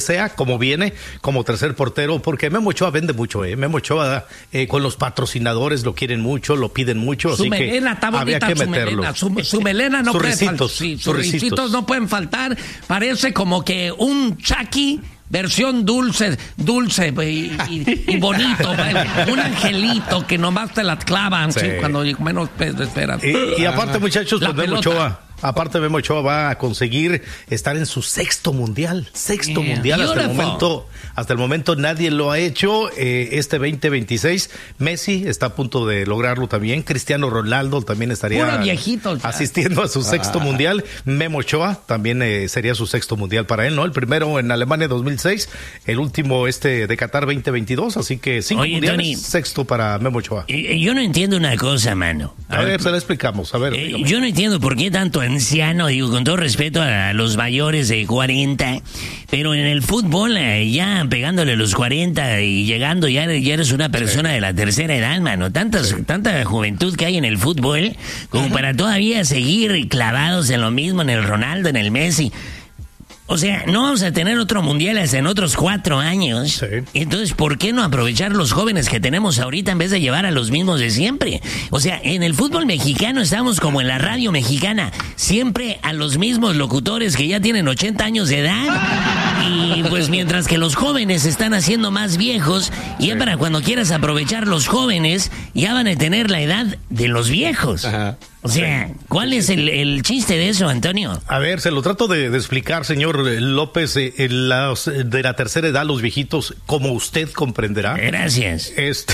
sea, como viene, como tercer portero, porque Memo Ochoa vende mucho, Memo Ochoa con los patrocinadores lo quieren mucho, lo piden mucho, su así melena, que había que meterlo. Su melena no puede faltar. Sus risitos no pueden faltar. Parece como que un Chucky versión dulce y bonito, un angelito que nomás te la clavan, sí, cuando menos esperas. Y aparte, muchachos, pues Memo Ochoa va a conseguir estar en su sexto mundial. Mundial hasta el momento nadie lo ha hecho. Este 2026 Messi está a punto de lograrlo también. Cristiano Ronaldo también estaría asistiendo a su sexto mundial. Memo Ochoa también sería su sexto mundial para él, ¿no? El primero en Alemania 2006, el último de Qatar 2022, así que 5 mundiales, Tony, sexto para Memo Ochoa. Yo no entiendo una cosa, mano. A ver, se la explicamos. A ver, yo no entiendo por qué tanto anciano, digo, con todo respeto a los mayores de 40, pero en el fútbol, ya pegándole los 40 y llegando, ya eres una persona de la tercera edad, mano. Tanta juventud que hay en el fútbol, como para todavía seguir clavados en lo mismo, en el Ronaldo, en el Messi. O sea, no vamos a tener otro mundial hasta en otros 4 años. Sí. Entonces, ¿por qué no aprovechar los jóvenes que tenemos ahorita en vez de llevar a los mismos de siempre? O sea, en el fútbol mexicano estamos como en la radio mexicana. Siempre a los mismos locutores que ya tienen 80 años de edad. Y pues mientras que los jóvenes se están haciendo más viejos, ya para cuando quieras aprovechar los jóvenes, ya van a tener la edad de los viejos. Ajá. O sea, ¿cuál es el chiste de eso, Antonio? A ver, se lo trato de explicar, señor López, de la tercera edad, los viejitos, como usted comprenderá. Gracias.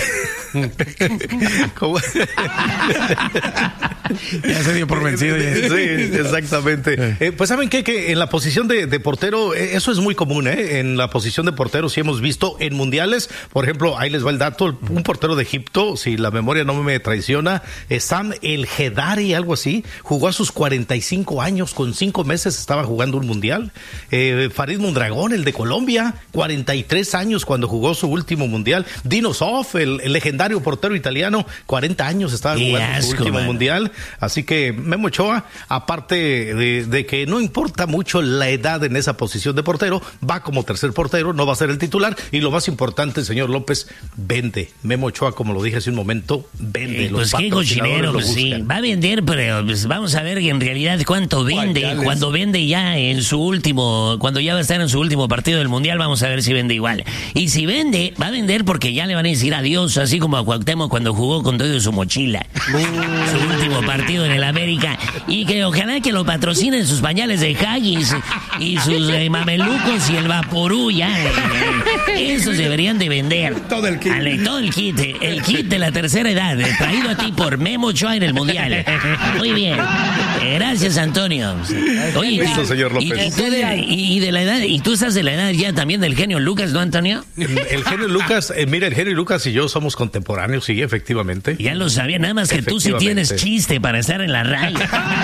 Ya se dio por vencido. Ya. Sí, exactamente. Pues saben qué? Que en la posición de portero, eso es muy común, En la posición de portero sí hemos visto en mundiales, por ejemplo, ahí les va el dato, un portero de Egipto, si la memoria no me traiciona, Sam El Hedari, algo así, jugó a sus 45 años, con 5 meses estaba jugando un mundial. Farid Mondragón, el de Colombia, 43 años cuando jugó su último mundial. Dino Zoff, el legendario portero italiano, 40 años estaba jugando su último mundial. Así que Memo Ochoa, aparte de que no importa mucho la edad en esa posición de portero, va como tercer portero, no va a ser el titular, y lo más importante, señor López, vende. Memo Ochoa, como lo dije hace un momento, vende. Pues qué cochinero, pues sí, va a vender, pero pues vamos a ver en realidad cuánto vende. Cuando vende ya cuando ya va a estar en su último partido del mundial, vamos a ver si vende igual. Y si vende, va a vender porque ya le van a decir adiós, así como a Cuauhtémoc cuando jugó con todo su mochila. Su último partido en el América. Y que ojalá que lo patrocinen sus pañales de Haggis y sus mamelucos y el Vaporú, ya. Esos deberían de vender. Todo el kit. Todo el kit. El kit de la tercera edad, traído a ti por Memo Ochoa en el mundial. Muy bien. Gracias, Antonio. Oye, listo, señor López. Y de la edad, y tú estás de la edad ya también del genio Lucas, ¿no, Antonio? El genio Lucas, mira, el genio Lucas y yo somos contemporáneos, sí, efectivamente. Ya lo sabía, nada más que tú sí tienes chiste para estar en la radio.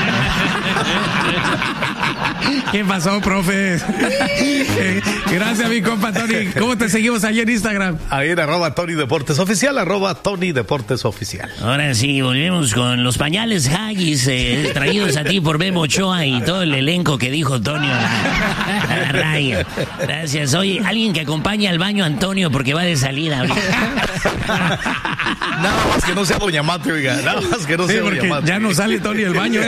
¿Qué pasó, profe? Gracias, mi compa Tony. ¿Cómo te seguimos ahí en Instagram? Ahí en @Tony Deportes Oficial, @Tony Deportes Oficial. Ahora sí, volvemos con los pañales Haggis traídos a ti por Memo Ochoa y todo el elenco que dijo Antonio a la radio. Gracias. Oye, alguien que acompañe al baño a Antonio porque va de salida ahorita. Nada más que no sea Doña Mate, oiga. Nada más que no sea Doña Mate. Ya no sale Tony del baño.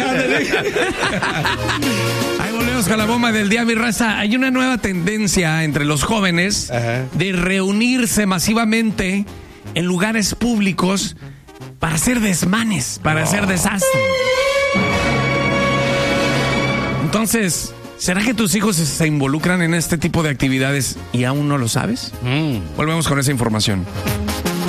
Ahí volvemos con la bomba del día, mi raza. Hay una nueva tendencia entre los jóvenes de reunirse masivamente en lugares públicos para hacer desmanes, para hacer desastre. Entonces, ¿será que tus hijos se involucran en este tipo de actividades y aún no lo sabes? Volvemos con esa información.